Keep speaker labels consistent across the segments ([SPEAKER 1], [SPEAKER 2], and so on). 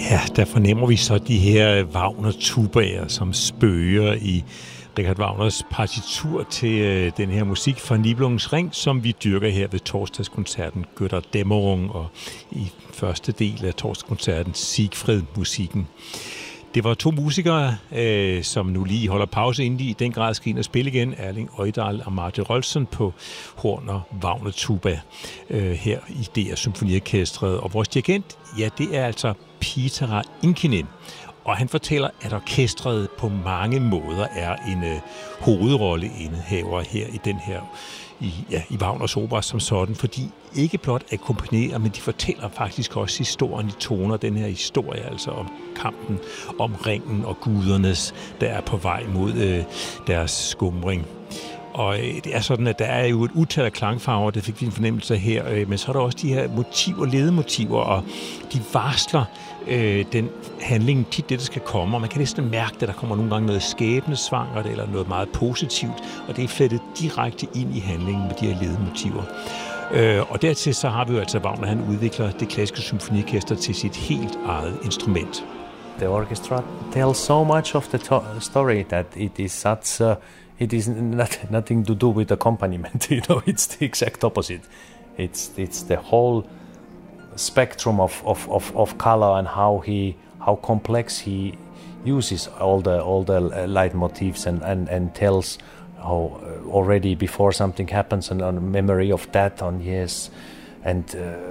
[SPEAKER 1] Ja, der fornemmer vi så de her Wagner-tubaer, som spøger i Richard Wagners partitur til den her musik fra Nibelungens Ring, som vi dyrker her ved torsdagskoncerten Götterdämmerung og i første del af torsdagskoncerten Siegfried-musikken. Det var to musikere, som nu lige holder pause, inden de i den grad skal ind og spille igen. Erling Øydal og Martin Rolfsen på horn og Wagner-tuba her i DR Symfoniorkestret. Og vores dirigent, ja, det er altså Peter Inkinen. Og han fortæller, at orkestret på mange måder er en hovedrolleindehaver her i den her i Wagners opera som sådan, fordi ikke blot akkompagnerer, men de fortæller faktisk også historien i toner, den her historie altså om kampen, om ringen og gudernes, der er på vej mod deres skumring. Og det er sådan, at der er jo et utal af klangfarver, det fik vi en fornemmelse af her, men så er der også de her motiver, ledemotiver, og de varsler den handling, tit det, der skal komme, og man kan næsten mærke, at der kommer nogle gange noget skæbnesvangert eller noget meget positivt, og det er flettet direkte ind i handlingen med de her ledemotiver. Og dertil så har vi jo altså Wagner, han udvikler det klassiske symfoniorkester til sit helt eget instrument.
[SPEAKER 2] The orchestra tells so much of the story that it is such it is nothing to do with accompaniment, you know, it's the exact opposite. It's the whole spectrum of color and how complex he uses all the leitmotifs and tells how already before something happens and on memory of that on yes, and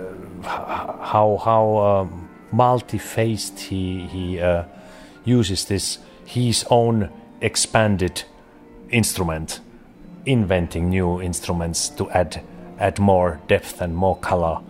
[SPEAKER 2] how multi-faced he uses this his own expanded instrument, inventing new instruments to add more depth and more color.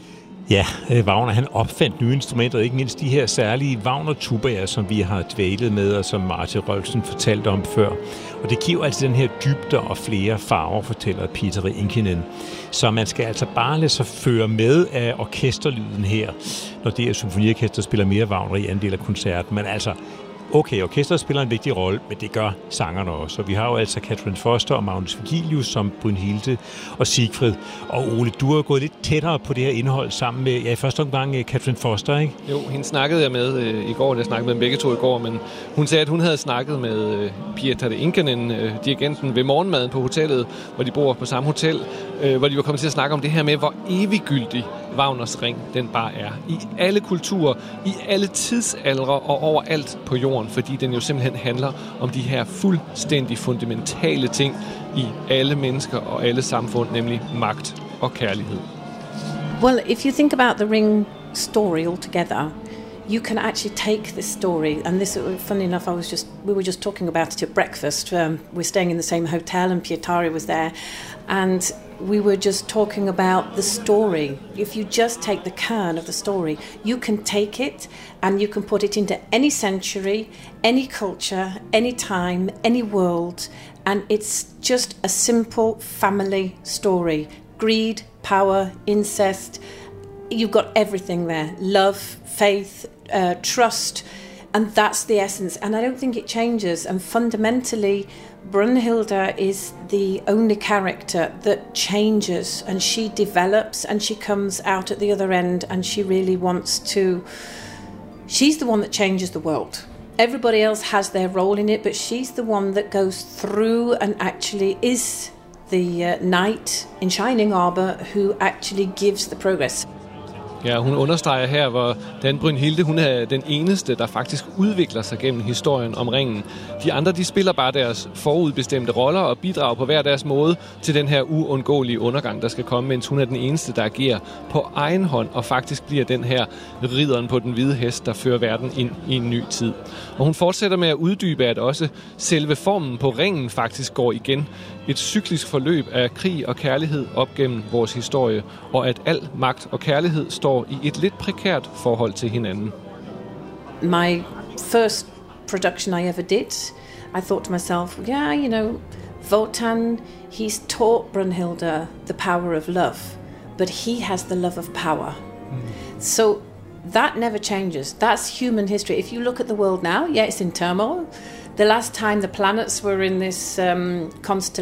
[SPEAKER 1] Ja, Wagner han opfandt nye instrumenter, ikke mindst de her særlige Wagner-tubaer, som vi har dvælet med, og som Martin Rolfsen fortalte om før. Og det giver altså den her dybde og flere farver, fortæller Peter Inkinen. Så man skal altså bare lade sig føre med af orkesterlyden her, når det her symfoniorkester spiller mere Wagner i anden del af koncerten. Men altså, okay, orkestret spiller en vigtig rolle, men det gør sangerne også. Og vi har jo altså Catherine Foster og Magnus Vigilius som Brünnhilde og Siegfried. Og Ole, du har gået lidt tættere på det her indhold sammen med, i første omgang Catherine Foster, ikke?
[SPEAKER 3] Jo, hende snakkede jeg med i går. Jeg snakkede med dem begge to i går, men hun sagde, at hun havde snakket med Peter Inkinen, dirigenten, ved morgenmaden på hotellet, hvor de bor på samme hotel, hvor de var kommet til at snakke om det her med, hvor eviggyldig Wagners Ring den bare er. I alle kulturer, i alle tidsaldre og overalt på jorden, fordi den jo simpelthen handler om de her fuldstændig fundamentale ting i alle mennesker og alle samfund, nemlig magt og kærlighed.
[SPEAKER 4] Well, if you think about the Ring story altogether, you can actually take this story, and this, funny enough, we were just talking about it at breakfast. We're staying in the same hotel, and Pietari was there, and we were just talking about the story. If you just take the kern of the story, you can take it and you can put it into any century, any culture, any time, any world, and it's just a simple family story. Greed, power, incest, you've got everything there. Love, faith, trust, and that's the essence. And I don't think it changes. And fundamentally, Brünnhilde is the only character that changes, and she develops, and she comes out at the other end, and she really wants to... She's the one that changes the world. Everybody else has their role in it, but she's the one that goes through and actually is the knight in shining armor who actually gives the progress.
[SPEAKER 3] Ja, hun understreger her, hvordan Brünnhilde, hun er den eneste, der faktisk udvikler sig gennem historien om ringen. De andre, de spiller bare deres forudbestemte roller og bidrager på hver deres måde til den her uundgåelige undergang, der skal komme, mens hun er den eneste, der agerer på egen hånd og faktisk bliver den her ridderen på den hvide hest, der fører verden ind i en ny tid. Og hun fortsætter med at uddybe, at også selve formen på ringen faktisk går igen. Et cyklisk forløb af krig og kærlighed op gennem vores historie, og at al magt og kærlighed står i et lidt prekært forhold til hinanden.
[SPEAKER 4] My first production I ever did, I thought to myself, yeah, you know, Wotan, he's taught Brünnhilde the power of love, but he has the love of power. So that never changes. That's human history. If you look at the world now, yeah, it's in turmoil. The last time the planets were in this constellation,